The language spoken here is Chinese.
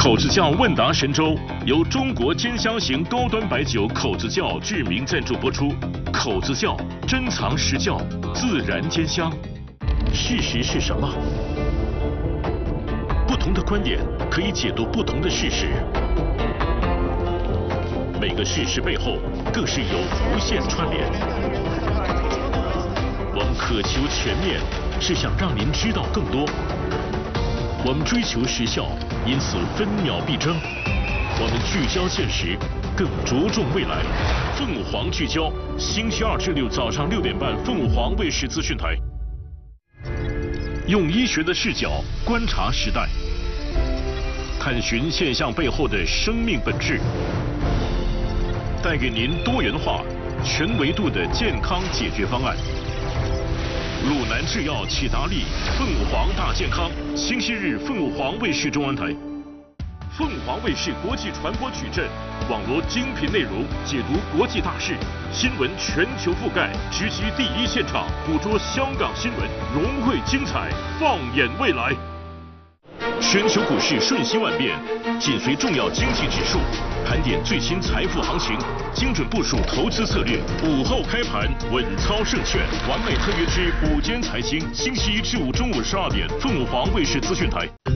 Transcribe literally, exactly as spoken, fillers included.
口子窖问答神州由中国兼香型高端白酒口子窖致名赞助播出。口子窖珍藏实窖，自然兼香。事实是什么？不同的观点可以解读不同的事实，每个事实背后更是有无限串联。我们渴求全面，是想让您知道更多。我们追求时效，因此分秒必争。我们聚焦现实，更着重未来。凤凰聚焦，星期二至六早上六点半，凤凰卫视资讯台。用医学的视角观察时代，探寻现象背后的生命本质，带给您多元化、全维度的健康解决方案。鲁南制药启达利凤凰大健康，星期日凤凰卫视中文台。凤凰卫视国际传播矩阵，网罗精品内容，解读国际大事，新闻全球覆盖，直击第一现场，捕捉香港新闻，融汇精彩，放眼未来。全球股市瞬息万变，紧随重要经济指数，盘点最新财富行情，精准部署投资策略。午后开盘，稳操胜券，完美特约之午间财经，星期一至五中午十二点，凤凰卫视资讯台。